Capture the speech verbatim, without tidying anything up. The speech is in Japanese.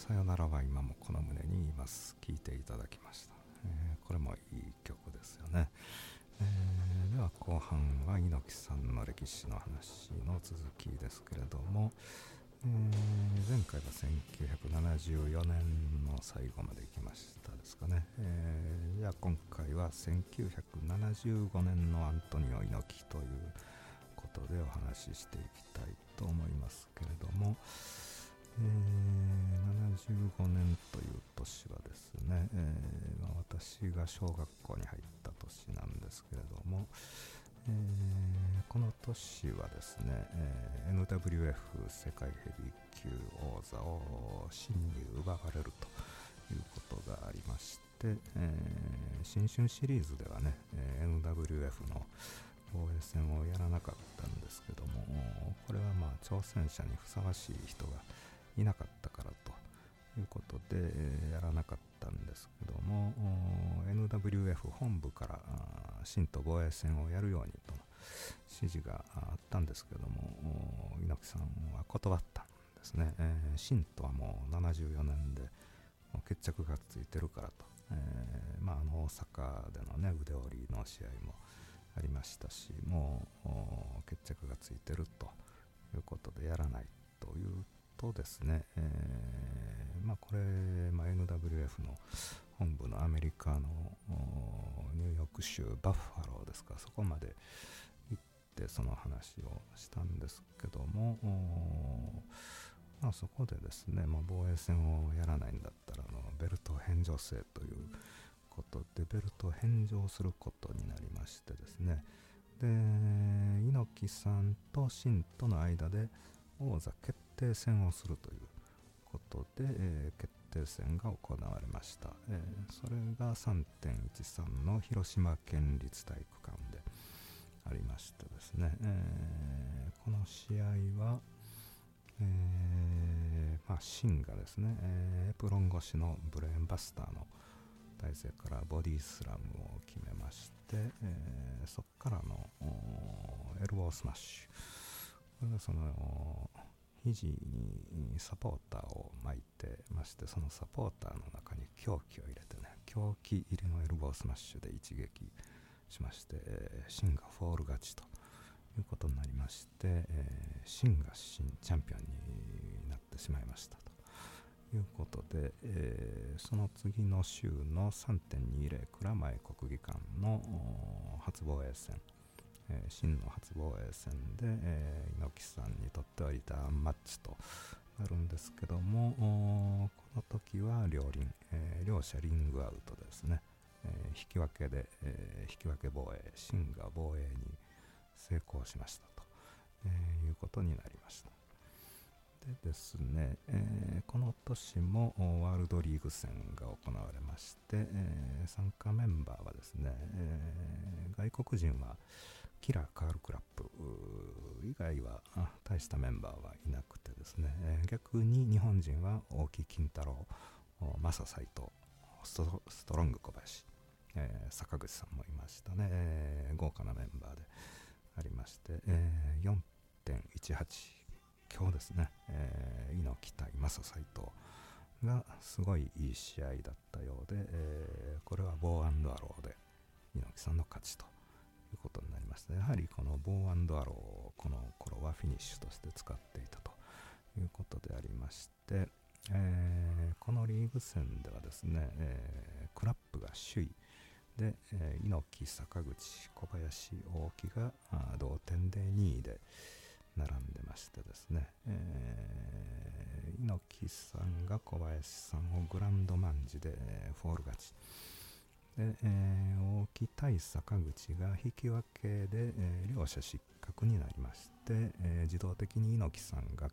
さよならは今もこの胸にいます。聴いていただきました。えーこれもいい曲ですよね。えーでは後半は猪木さんの歴史の話の続きですけれども、えー前回はせんきゅうひゃくななじゅうよねんの最後まで行きましたですかね。えーじゃあ今回はせんきゅうひゃくななじゅうごねんのアントニオ猪木ということでお話ししていきたいと思いますけれども、えーななじゅうごねんという年はですね、えーまあ、私が小学校に入った年なんですけれども、えーこの年はですね、えー エヌダブリューエフ 世界ヘビー級王座を清に奪われるということがありまして、えー新春シリーズではね、えー エヌダブリューエフ の防衛戦をやらなかったんですけども、これはまあ挑戦者にふさわしい人がいなかったからということで、えーやらなかったんですけども、 エヌダブリューエフ 本部からあ清と防衛戦をやるようにと指示があったんですけども、猪木さんは断ったんですね。えー、清とはもうななじゅうよねんでもう決着がついてるからと、えーまあ、あの大阪でのね腕折りの試合もありましたし、もう決着がついてるということでやらないというとですね、えーまあ、これ、まあ、エヌダブリューエフ の本部のアメリカのニューヨーク州バッファローですか、そこまで行ってその話をしたんですけども、まあ、そこでですね、まあ、防衛戦をやらないんだったらあのベルト返上せということでベルトを返上することになりましてですね、で猪木さんと清との間で王座決定戦をするということで、えー決定戦が行われました。えーそれが さんてんいちさん の広島県立体育館でありましてですね、えーこの試合は、えーまあ、清がですね、えーエプロン越しのブレーンバスターの体勢からボディスラムを決めまして、えーそこからのエルボースマッシュ、これがその肘にサポーターを巻いてまして、そのサポーターの中に凶器を入れてね、凶器入りのエルボースマッシュで一撃しまして、えー、清がフォール勝ちということになりまして、えー、清が新チャンピオンになってしまいましたということで、えーその次の週の さんてんにじゅう 蔵前国技館の初防衛戦、えー、清の初防衛戦で、えー猪木さんにとってはリターンマッチとなるんですけども、この時は両輪、えー両者リングアウトですね、えー引き分けで、えー引き分け防衛、清が防衛に成功しましたと、えーいうことになりました。でですね、えーこの年もワールドリーグ戦が行われまして、えー参加メンバーはですね、えー外国人はキラー・カール・クラップ以外はあ大したメンバーはいなくてですね、えー逆に日本人は大木金太郎、マサ斎藤、ストストロング小林、えー坂口さんもいましたね、えー豪華なメンバーでありまして、えー よんてんいちはち、今日ですね、えー猪木対マサ斎藤がすごいいい試合だったようで、えーこれはボーアンドアローで猪木さんの勝ちということになりました。やはりこのボーアンドアローをこの頃はフィニッシュとして使っていたということでありまして、えーこのリーグ戦ではですね、えークラップが首位で、えー猪木、坂口、小林、大木があー同点でにいで並んでましてですね、えー猪木さんが小林さんをグランドマンジでえーフォール勝ちで、えー大木対坂口が引き分けで、えー両者失格になりまして、えー自動的に猪木さんが